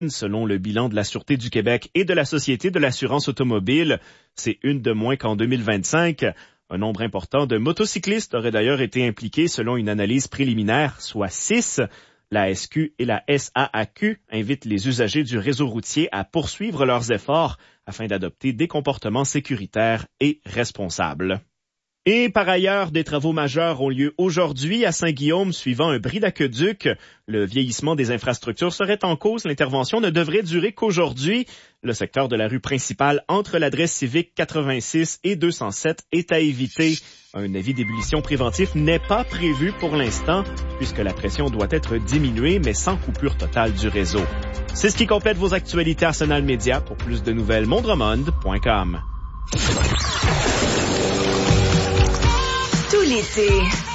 Selon le bilan de la Sûreté du Québec et de la Société de l'assurance automobile, c'est une de moins qu'en 2025. Un nombre important de motocyclistes aurait d'ailleurs été impliqué selon une analyse préliminaire, soit 6. La SQ et la SAAQ invitent les usagers du réseau routier à poursuivre leurs efforts afin d'adopter des comportements sécuritaires et responsables. Et par ailleurs, des travaux majeurs ont lieu aujourd'hui à Saint-Guillaume suivant un bris d'aqueduc. Le vieillissement des infrastructures serait en cause. L'intervention ne devrait durer qu'aujourd'hui. Le secteur de la rue principale entre l'adresse civique 86 et 207 est à éviter. Un avis d'ébullition préventif n'est pas prévu pour l'instant puisque la pression doit être diminuée mais sans coupure totale du réseau. C'est ce qui complète vos actualités Arsenal Média. Pour plus de nouvelles, mondremonde.com. Tout l'été,